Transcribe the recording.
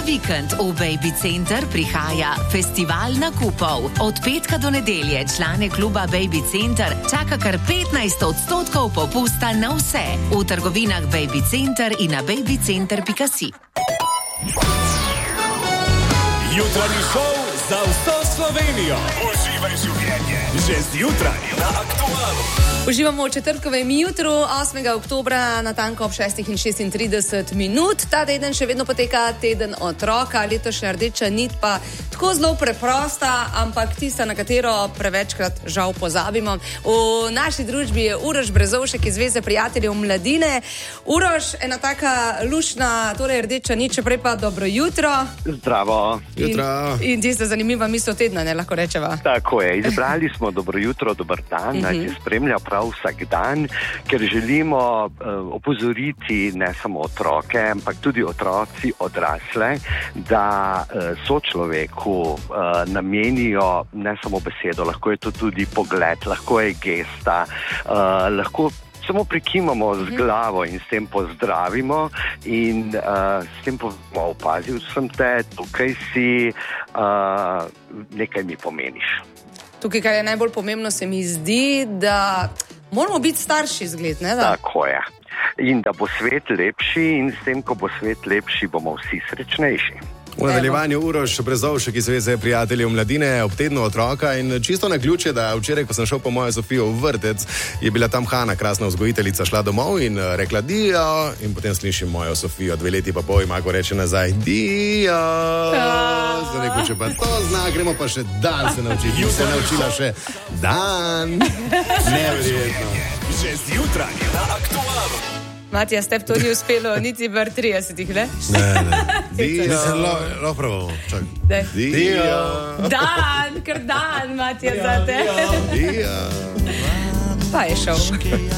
vikend v Baby Center prihaja festival nakupov. Od petka do nedelje člane kluba Baby Center čaka kar 15% popusta na vse. V trgovinah Baby Center in na babycenter.si. Jutranji šov za vso Slovenijo. Uživaj življenje. Že zjutraj na Aktualu. Uživamo v četrtkovem jutru, 8. oktobra, natanko ob 6:36. Ta teden še vedno poteka teden otroka, letošnja rdeča nit pa tako zelo preprosta, ampak tista, na katero prevečkrat žal pozabimo. V naši družbi je Uroš Brezovšek iz Zveze prijateljev mladine. Uroš, ena taka lušna, torej rdeča nit, še prej pa dobro jutro. Zdravo. In tista zanimiva misel tedna, ne lahko rečeva. Tako je, izbrali smo dobro jutro, dober dan, ki spremlja prav vsak dan, ker želimo opozoriti ne samo otroke, ampak tudi otroci, odrasle, da sočloveku namenijo ne samo besedo, lahko je to tudi pogled, lahko je gesta, lahko samo prikimamo z glavo in s tem pozdravimo in s tem povemo, opazil sem te, tukaj si, nekaj mi pomeniš. Tukaj, kar je najbolj pomembno, se mi zdi, da moramo biti starši zgled, ne da? Tako je. In da bo svet lepši in s tem, ko bo svet lepši, bomo vsi srečnejši. V nadaljevanju Uroš Brezovšek iz Zveze prijateljev mladine ob tednu otroka in čisto na ključe, da včeraj, ko sem šel po mojo Sofijo v vrtec, je bila tam Hana, krasna vzgojiteljica, šla domov in rekla dio in potem slišim mojo Sofijo, 2 leti pa pol, ima ko reče nazaj dio. Zdaj rekel, če pa to zna, gremo pa še dan se naučiti. Se naučila še dan. Neverjetno. Že zjutraj na Aktualu. Matija, ste to ni uspelo niti v 30-ih, ne? Ne. Mislim, lahko pravo. Dio. Dan, ker dan, Matija, zate. Dio. Pa je šel.